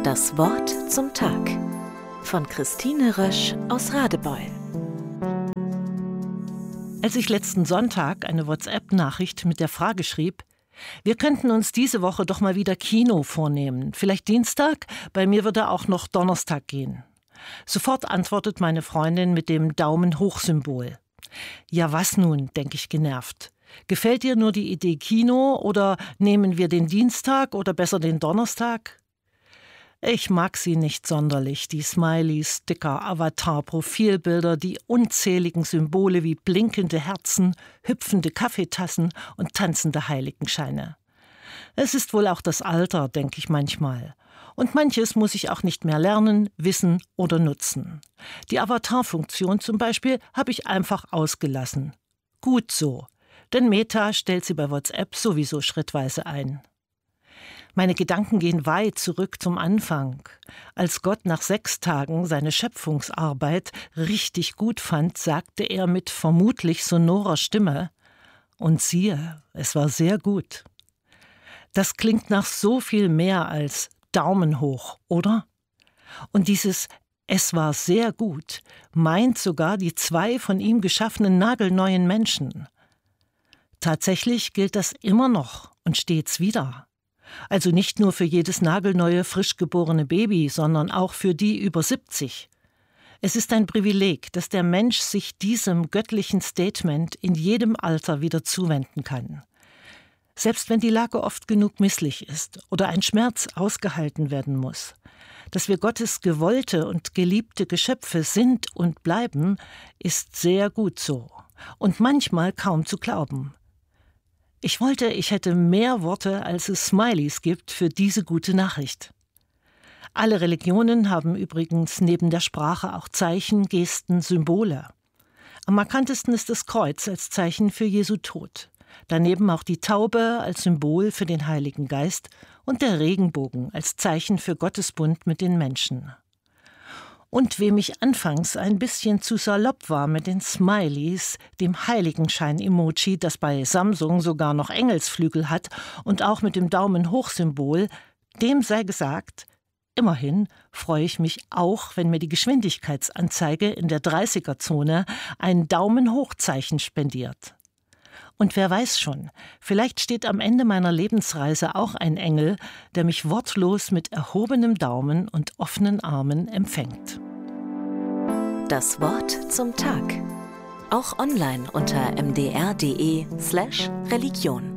Das Wort zum Tag von Christine Rösch aus Radebeul. Als ich letzten Sonntag eine WhatsApp-Nachricht mit der Frage schrieb, wir könnten uns diese Woche doch mal wieder Kino vornehmen, vielleicht Dienstag, bei mir würde auch noch Donnerstag gehen. Sofort antwortet meine Freundin mit dem Daumen-hoch-Symbol. Ja, was nun, denke ich genervt. Gefällt dir nur die Idee Kino oder nehmen wir den Dienstag oder besser den Donnerstag? Ich mag sie nicht sonderlich, die Smileys, Sticker, Avatar-Profilbilder, die unzähligen Symbole wie blinkende Herzen, hüpfende Kaffeetassen und tanzende Heiligenscheine. Es ist wohl auch das Alter, denke ich manchmal. Und manches muss ich auch nicht mehr lernen, wissen oder nutzen. Die Avatar-Funktion zum Beispiel habe ich einfach ausgelassen. Gut so, denn Meta stellt sie bei WhatsApp sowieso schrittweise ein. Meine Gedanken gehen weit zurück zum Anfang. Als Gott nach 6 Tagen seine Schöpfungsarbeit richtig gut fand, sagte er mit vermutlich sonorer Stimme: Und siehe, es war sehr gut. Das klingt nach so viel mehr als Daumen hoch, oder? Und dieses „Es war sehr gut“ meint sogar die 2 von ihm geschaffenen nagelneuen Menschen. Tatsächlich gilt das immer noch und stets wieder. Also nicht nur für jedes nagelneue, frisch geborene Baby, sondern auch für die über 70. Es ist ein Privileg, dass der Mensch sich diesem göttlichen Statement in jedem Alter wieder zuwenden kann. Selbst wenn die Lage oft genug misslich ist oder ein Schmerz ausgehalten werden muss. Dass wir Gottes gewollte und geliebte Geschöpfe sind und bleiben, ist sehr gut so und manchmal kaum zu glauben. Ich wollte, ich hätte mehr Worte, als es Smileys gibt, für diese gute Nachricht. Alle Religionen haben übrigens neben der Sprache auch Zeichen, Gesten, Symbole. Am markantesten ist das Kreuz als Zeichen für Jesu Tod. Daneben auch die Taube als Symbol für den Heiligen Geist und der Regenbogen als Zeichen für Gottes Bund mit den Menschen. Und wem ich anfangs ein bisschen zu salopp war mit den Smileys, dem Heiligenschein-Emoji, das bei Samsung sogar noch Engelsflügel hat, und auch mit dem Daumen-hoch-Symbol, dem sei gesagt, immerhin freue ich mich auch, wenn mir die Geschwindigkeitsanzeige in der 30er-Zone ein Daumen-hoch-Zeichen spendiert. Und wer weiß schon, vielleicht steht am Ende meiner Lebensreise auch ein Engel, der mich wortlos mit erhobenem Daumen und offenen Armen empfängt. Das Wort zum Tag. Auch online unter mdr.de/Religion.